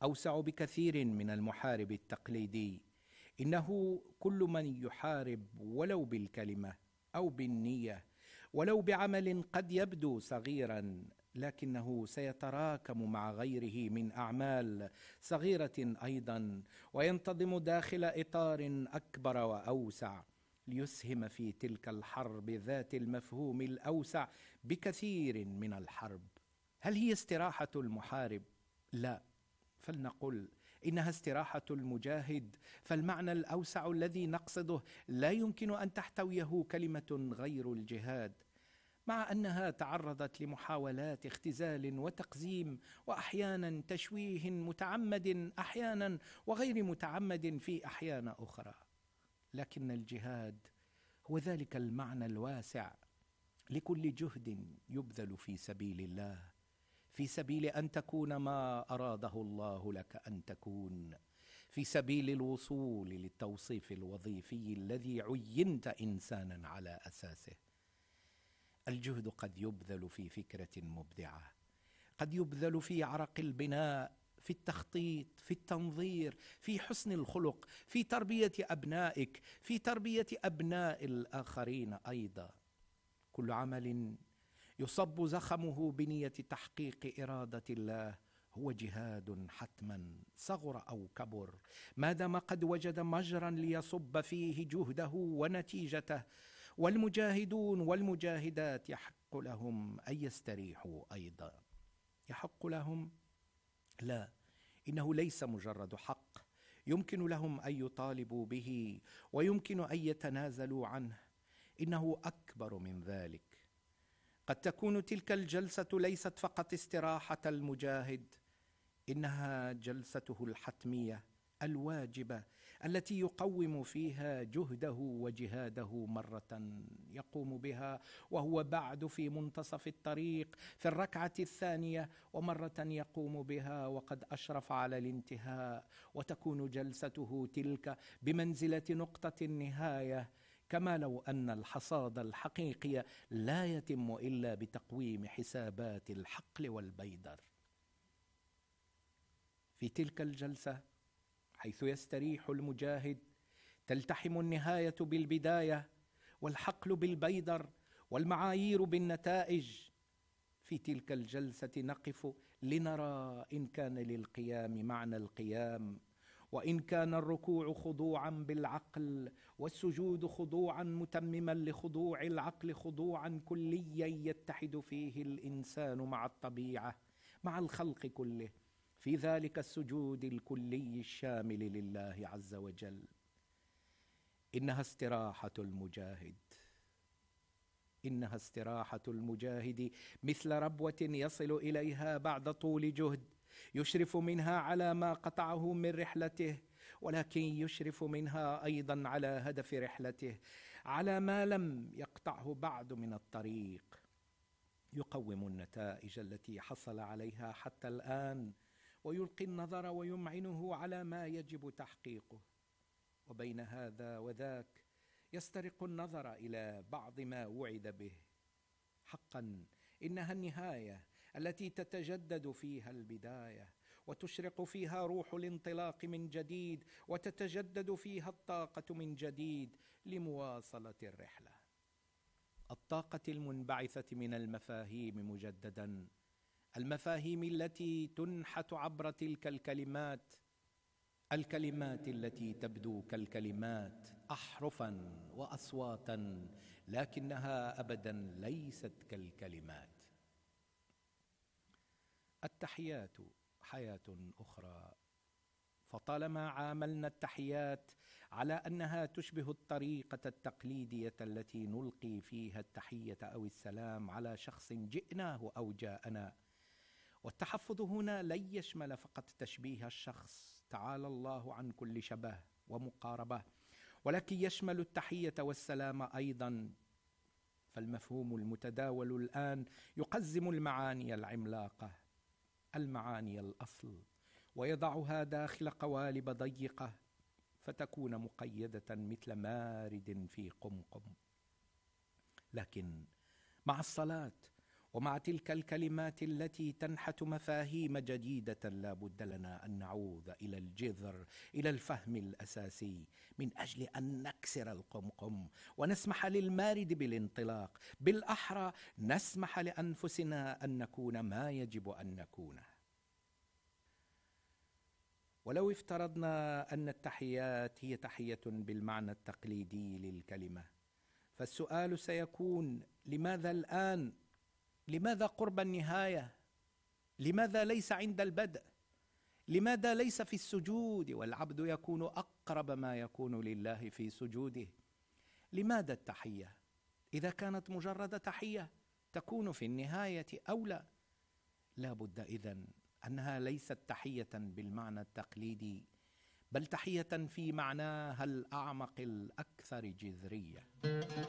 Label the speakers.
Speaker 1: أوسع بكثير من المحارب التقليدي. إنه كل من يحارب ولو بالكلمة أو بالنية، ولو بعمل قد يبدو صغيرا، لكنه سيتراكم مع غيره من أعمال صغيرة أيضا، وينتظم داخل إطار أكبر وأوسع، ليسهم في تلك الحرب ذات المفهوم الأوسع بكثير من الحرب. هل هي استراحة المحارب؟ لا، فلنقل إنها استراحة المجاهد، فالمعنى الأوسع الذي نقصده لا يمكن أن تحتويه كلمة غير الجهاد، مع أنها تعرضت لمحاولات اختزال وتقزيم، وأحيانا تشويه متعمد أحيانا، وغير متعمد في أحيان أخرى. لكن الجهاد هو ذلك المعنى الواسع لكل جهد يبذل في سبيل الله، في سبيل أن تكون ما أراده الله لك أن تكون، في سبيل الوصول للتوصيف الوظيفي الذي عينت إنسانا على أساسه. الجهد قد يبذل في فكرة مبدعة، قد يبذل في عرق البناء، في التخطيط، في التنظير، في حسن الخلق، في تربية أبنائك، في تربية أبناء الآخرين أيضا. كل عمل يصب زخمه بنية تحقيق إرادة الله هو جهاد حتما، صغر أو كبر، ما دام قد وجد مجرا ليصب فيه جهده ونتيجته. والمجاهدون والمجاهدات يحق لهم أن يستريحوا أيضا. يحق لهم؟ لا، إنه ليس مجرد حق يمكن لهم أن يطالبوا به ويمكن أن يتنازلوا عنه، إنه أكبر من ذلك. قد تكون تلك الجلسة ليست فقط استراحة المجاهد، إنها جلسته الحتمية الواجبة التي يقوم فيها جهده وجهاده مرة يقوم بها وهو بعد في منتصف الطريق في الركعة الثانية، ومرة يقوم بها وقد أشرف على الانتهاء، وتكون جلسته تلك بمنزلة نقطة النهاية، كما لو أن الحصاد الحقيقي لا يتم إلا بتقويم حسابات الحقل والبيدر. في تلك الجلسة حيث يستريح المجاهد تلتحم النهاية بالبداية، والحقل بالبيدر، والمعايير بالنتائج. في تلك الجلسة نقف لنرى إن كان للقيام معنى القيام، وإن كان الركوع خضوعا بالعقل، والسجود خضوعا متمما لخضوع العقل، خضوعا كليا يتحد فيه الإنسان مع الطبيعة، مع الخلق كله، في ذلك السجود الكلي الشامل لله عز وجل. إنها استراحة المجاهد، إنها استراحة المجاهد مثل ربوة يصل إليها بعد طول جهد، يشرف منها على ما قطعه من رحلته، ولكن يشرف منها أيضا على هدف رحلته، على ما لم يقطعه بعد من الطريق، يقوم النتائج التي حصل عليها حتى الآن، ويلقي النظر ويمعنه على ما يجب تحقيقه. وبين هذا وذاك يسترق النظر إلى بعض ما وعد به. حقا إنها النهاية التي تتجدد فيها البداية، وتشرق فيها روح الانطلاق من جديد، وتتجدد فيها الطاقة من جديد لمواصلة الرحلة. الطاقة المنبعثة من المفاهيم مجددا، المفاهيم التي تنحت عبر تلك الكلمات، الكلمات التي تبدو كالكلمات أحرفا وأصواتا، لكنها أبدا ليست كالكلمات. التحيات حياة أخرى، فطالما عاملنا التحيات على أنها تشبه الطريقة التقليدية التي نلقي فيها التحية أو السلام على شخص جئناه أو جاءنا، والتحفظ هنا لن يشمل فقط تشبيه الشخص، تعالى الله عن كل شبه ومقاربة، ولكن يشمل التحية والسلام أيضا. فالمفهوم المتداول الآن يقزم المعاني العملاقة، المعاني الأصل، ويضعها داخل قوالب ضيقة فتكون مقيدة مثل مارد في قمقم. لكن مع الصلاة ومع تلك الكلمات التي تنحت مفاهيم جديدة لا بد لنا أن نعود إلى الجذر، إلى الفهم الأساسي، من أجل أن نكسر القمقم ونسمح للمارد بالانطلاق، بالأحرى نسمح لأنفسنا أن نكون ما يجب أن نكونه. ولو افترضنا أن التحيات هي تحية بالمعنى التقليدي للكلمة، فالسؤال سيكون: لماذا الآن؟ لماذا قرب النهاية؟ لماذا ليس عند البدء؟ لماذا ليس في السجود والعبد يكون أقرب ما يكون لله في سجوده؟ لماذا التحية؟ إذا كانت مجرد تحية تكون في النهاية أولى. لا بد إذن أنها ليست تحية بالمعنى التقليدي، بل تحية في معناها الأعمق الأكثر جذرية.